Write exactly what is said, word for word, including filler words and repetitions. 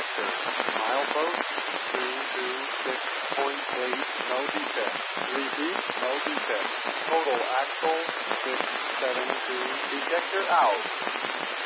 detector. Milepost two two six point eight, no defect. Repeat, no defect. Total axle six seven two. Detector out.